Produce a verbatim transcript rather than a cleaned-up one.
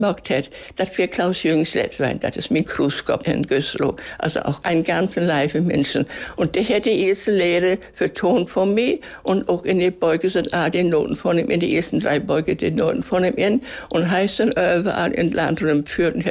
gemacht hat, das wir Klaus Jüngslet waren, das ist mein Kruskopf in Güstrow, also auch ein ganzen Leibe Menschen. Und der hat die erste Lehre für Ton von mir und auch in die Beuge sind all die Noten von ihm, in die ersten drei Beuge die Noten von ihm in und heißt dann überall in Land und führten